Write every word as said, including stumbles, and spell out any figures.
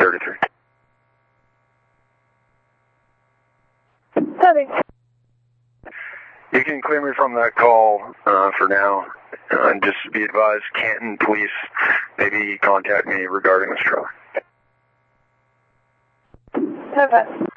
thirty-three. Seven. You can clear me from that call uh, for now. Uh, just be advised, Canton police maybe contact me regarding this truck. Okay.